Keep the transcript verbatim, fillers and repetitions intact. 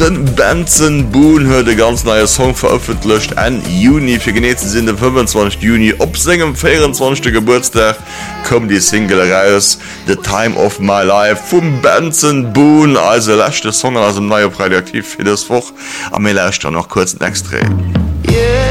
Den Benson Boone hue de ganz neue Song veröffentlicht en Juni fir geneten sinn den fünfundzwanzigsten Juni op segem vierundzwanzigsten Geburtstag kom die Single raus The Time of My Life vum Benson Boone also lachte Song aus dem neue Radioaktiv fir das woch am mir lacht noch kurz extrem. Yeah.